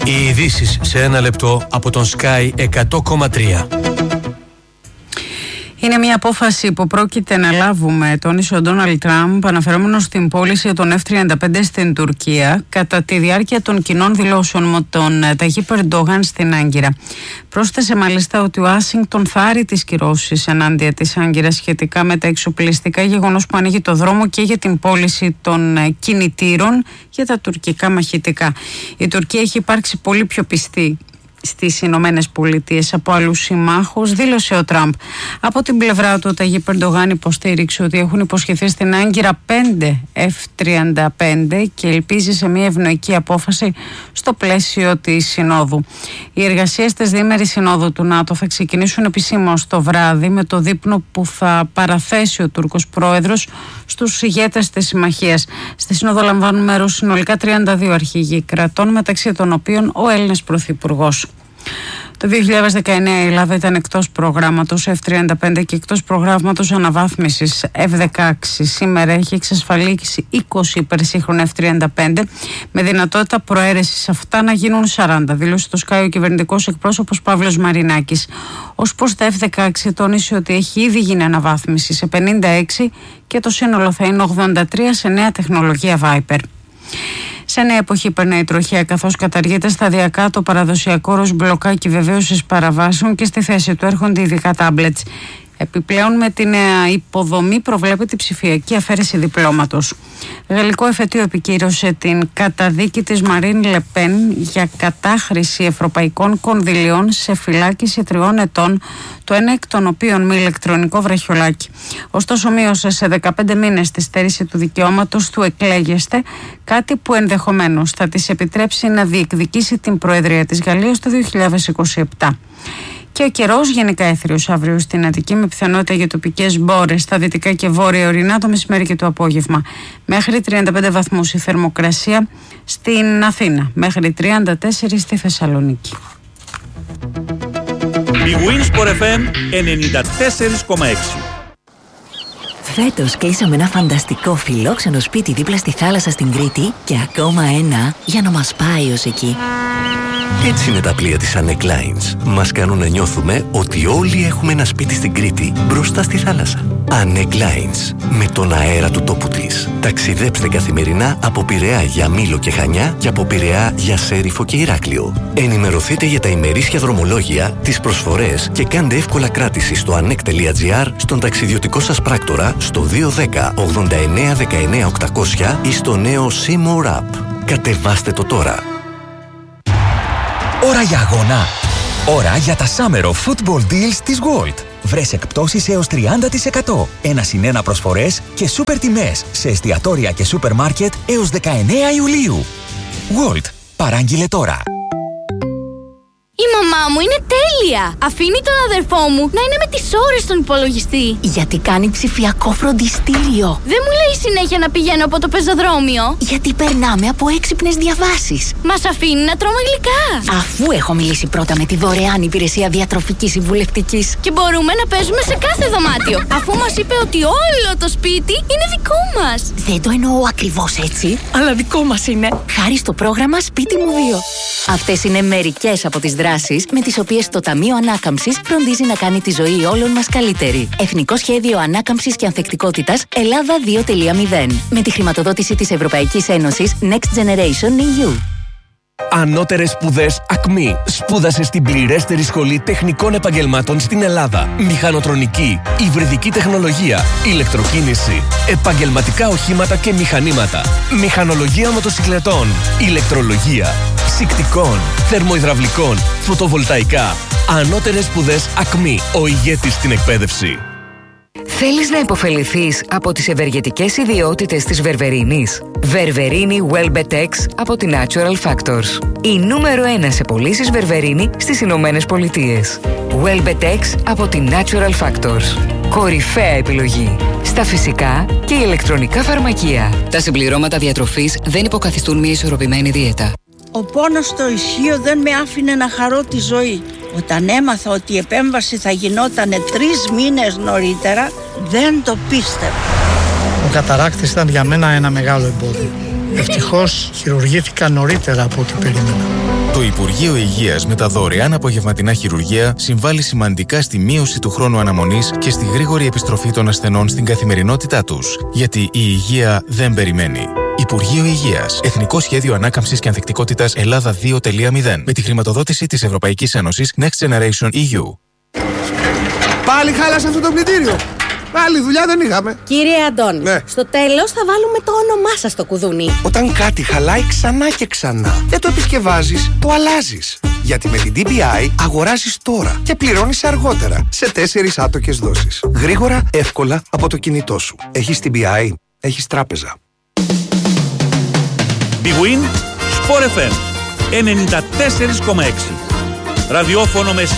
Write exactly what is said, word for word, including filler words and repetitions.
Οι ειδήσεις σε ένα λεπτό από τον Sky εκατό κόμμα τρία. Είναι μια απόφαση που πρόκειται να λάβουμε, τόνισε ο Ντόναλντ Τραμπ, αναφερόμενος στην πώληση των εφ τριάντα πέντε στην Τουρκία κατά τη διάρκεια των κοινών δηλώσεων με τον Ταγίπ Ερντογάν στην Άγκυρα. Πρόσθεσε μάλιστα ότι ο Ουάσιγκτον θα άρει τις κυρώσεις ενάντια της Άγκυρας σχετικά με τα εξοπλιστικά, γεγονός που ανοίγει το δρόμο και για την πώληση των κινητήρων για τα τουρκικά μαχητικά. Η Τουρκία έχει υπάρξει πολύ πιο πιστή στις Ηνωμένες Πολιτείες από άλλους συμμάχους, δήλωσε ο Τραμπ. Από την πλευρά του, ο Ταγίπ Ερντογάν υποστήριξε ότι έχουν υποσχεθεί στην Άγκυρα πέντε εφ τριάντα πέντε και ελπίζει σε μια ευνοϊκή απόφαση στο πλαίσιο της Συνόδου. Οι εργασίες της διήμερης Συνόδου του ΝΑΤΟ θα ξεκινήσουν επισήμως το βράδυ με το δείπνο που θα παραθέσει ο Τούρκος πρόεδρος στους ηγέτες της συμμαχίας. Στη Σύνοδο λαμβάνουν μέρος συνολικά τριάντα δύο αρχηγοί κρατών, μεταξύ των οποίων ο Έλληνας Πρωθυπουργός. Το δύο χιλιάδες δεκαεννέα η Ελλάδα ήταν εκτός προγράμματος εφ τριάντα πέντε και εκτός προγράμματος αναβάθμισης εφ δεκαέξι. Σήμερα έχει εξασφαλίσει είκοσι υπερσύγχρονα εφ τριάντα πέντε με δυνατότητα προαίρεσης αυτά να γίνουν σαράντα, δήλωσε το Sky ο κυβερνητικός εκπρόσωπος Παύλος Μαρινάκης. Ως προς τα εφ δεκαέξι τόνισε ότι έχει ήδη γίνει αναβάθμιση σε πενήντα έξι και το σύνολο θα είναι ογδόντα τρία σε νέα τεχνολογία Viper. Σε νέα εποχή περνάει η τροχιά, καθώς καταργείται σταδιακά το παραδοσιακό ροζ μπλοκάκι βεβαίωσης παραβάσεων και στη θέση του έρχονται ειδικά τάμπλετς. Επιπλέον, με τη νέα υποδομή προβλέπεται η ψηφιακή αφαίρεση διπλώματος. Γαλλικό εφετείο επικύρωσε την καταδίκη της Μαρίν Λεπέν για κατάχρηση ευρωπαϊκών κονδυλίων σε φυλάκιση τριών ετών, το ένα εκ των οποίων με ηλεκτρονικό βραχιολάκι. Ωστόσο, μείωσε σε δεκαπέντε μήνες τη στέρηση του δικαιώματος του εκλέγεστε, κάτι που ενδεχομένως θα της επιτρέψει να διεκδικήσει την Προεδρία της Γαλλίας το δύο χιλιάδες είκοσι επτά. Και ο καιρός γενικά έθριος αύριο στην Αττική, με πιθανότητα για τοπικές μπόρες στα δυτικά και βόρεια ορεινά το μεσημέρι και το απόγευμα. Μέχρι τριάντα πέντε βαθμούς η θερμοκρασία στην Αθήνα, μέχρι τριάντα τέσσερα στη Θεσσαλονίκη. Η Winsport εφ εμ ενενήντα τέσσερα κόμμα έξι. Φέτος κλείσαμε ένα φανταστικό φιλόξενο σπίτι δίπλα στη θάλασσα στην Κρήτη και ακόμα ένα για να μας πάει ως εκεί. Έτσι είναι τα πλοία της Annec Lines. Μας κάνουν να νιώθουμε ότι όλοι έχουμε ένα σπίτι στην Κρήτη μπροστά στη θάλασσα. Annec Lines. Με τον αέρα του τόπου της. Ταξιδέψτε καθημερινά από Πειραιά για Μήλο και Χανιά και από Πειραιά για Σέριφο και Ηράκλειο. Ενημερωθείτε για τα ημερήσια δρομολόγια, τις προσφορές και κάντε εύκολα κράτηση στο ανεκ τελεία τζι άρ, στον ταξιδιωτικό σας πράκτορα, στο δύο ένα μηδέν ογδόντα εννέα δεκαεννέα οκτακόσια ή στο νέο Seymour App. Κατεβάστε το τώρα. Ώρα για αγώνα. Ώρα για τα Summer of Football Deals της World. Βρες εκπτώσεις έως τριάντα τοις εκατό. Ένα συν ένα προσφορές και σούπερ τιμές σε εστιατόρια και σούπερ μάρκετ έως δεκαεννέα Ιουλίου. World. Παράγγειλε τώρα. Η μαμά μου είναι τέλεια! Αφήνει τον αδερφό μου να είναι με τις ώρες στον υπολογιστή. Γιατί κάνει ψηφιακό φροντιστήριο. Δεν μου λέει συνέχεια να πηγαίνω από το πεζοδρόμιο. Γιατί περνάμε από έξυπνες διαβάσεις. Μας αφήνει να τρώμε γλυκά. Αφού έχω μιλήσει πρώτα με τη δωρεάν υπηρεσία διατροφικής συμβουλευτικής. Και μπορούμε να παίζουμε σε κάθε δωμάτιο. Αφού μας είπε ότι όλο το σπίτι είναι δικό μας. Δεν το εννοώ ακριβώς έτσι, αλλά δικό μας είναι. Χάρη στο πρόγραμμα Σπίτι μου δύο. Αυτές είναι μερικές από τις δράσεις με τις οποίες το Ταμείο Ανάκαμψης φροντίζει να κάνει τη ζωή όλων μας καλύτερη. Εθνικό Σχέδιο Ανάκαμψης και Ανθεκτικότητας Ελλάδα δύο κόμμα μηδέν. Με τη χρηματοδότηση της Ευρωπαϊκής Ένωσης Next Generation ι γιου. Ανώτερες σπουδές ΑΚΜΗ. Σπούδασε στην πληρέστερη σχολή τεχνικών επαγγελμάτων στην Ελλάδα. Μηχανοτρονική, υβριδική τεχνολογία, ηλεκτροκίνηση, επαγγελματικά οχήματα και μηχανήματα, μηχανολογία μοτοσυκλετών, ηλεκτρολογία, ψυκτικών, θερμοϊδραυλικών, φωτοβολταϊκά. Ανώτερες σπουδές ΑΚΜΗ. Ο ηγέτης στην εκπαίδευση. Θέλεις να υποφεληθείς από τις ευεργετικές ιδιότητες της βερβερίνης? Βερβερίνη Welbetex από τη Natural Factors. Η νούμερο ένα σε πωλήσεις βερβερίνη στις Ηνωμένες Πολιτείες. Welbetex από τη Natural Factors. Κορυφαία επιλογή στα φυσικά και ηλεκτρονικά φαρμακεία. Τα συμπληρώματα διατροφής δεν υποκαθιστούν μια ισορροπημένη δίαιτα. Ο πόνος στο ισχύο δεν με άφηνε να χαρώ τη ζωή. Όταν έμαθα ότι η επέμβαση θα γινόταν τρεις μήνες νωρίτερα, δεν το πίστευα. Ο καταράκτης ήταν για μένα ένα μεγάλο εμπόδιο. Ευτυχώς χειρουργήθηκα νωρίτερα από ό,τι περίμενα. Το Υπουργείο Υγείας με τα δωρεάν απογευματινά χειρουργεία συμβάλλει σημαντικά στη μείωση του χρόνου αναμονής και στη γρήγορη επιστροφή των ασθενών στην καθημερινότητά τους. Γιατί η υγεία δεν περιμένει. Υπουργείο Υγείας. Εθνικό Σχέδιο Ανάκαμψης και Ανθεκτικότητας Ελλάδα δύο κόμμα μηδέν. Με τη χρηματοδότηση της Ευρωπαϊκής Ένωσης Next Generation ι γιου. Πάλι χάλασε αυτό το πλυντήριο. Άλλη δουλειά δεν είχαμε. Κύριε Αντώνη, ναι. Στο τέλος θα βάλουμε το όνομά σας στο κουδούνι. Όταν κάτι χαλάει ξανά και ξανά, δεν το επισκευάζεις, το αλλάζεις. Γιατί με την ντι μπι άι αγοράζεις τώρα και πληρώνεις αργότερα σε τέσσερις άτοκες δόσεις. Γρήγορα, εύκολα από το κινητό σου. Έχεις ντι μπι άι, έχεις τράπεζα. Big Win, Sport εφ εμ ενενήντα τέσσερα κόμμα έξι. Ραδιόφωνο με